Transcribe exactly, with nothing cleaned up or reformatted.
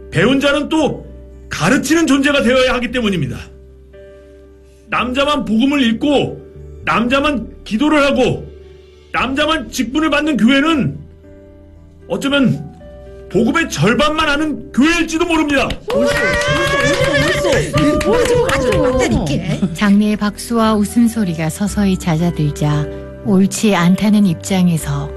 배운 자는 또 가르치는 존재가 되어야 하기 때문입니다. 남자만 복음을 읽고 남자만 기도를 하고 남자만 직분을 받는 교회는 어쩌면 복음의 절반만 하는 교회일지도 모릅니다. 장내의 박수와 웃음소리가 서서히 잦아들자 옳지 않다는 입장에서